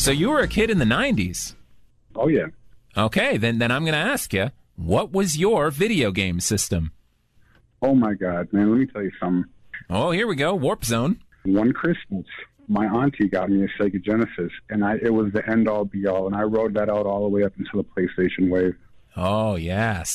So you were a kid in the 90s. Oh, yeah. Okay, then I'm going to ask you, what was your video game system? Oh, my God, man, let me tell you something. Oh, here we go, Warp Zone. One Christmas, my auntie got me a Sega Genesis, and it was the end-all, be-all, and I rode that out all the way up until the PlayStation Wave. Oh, yes.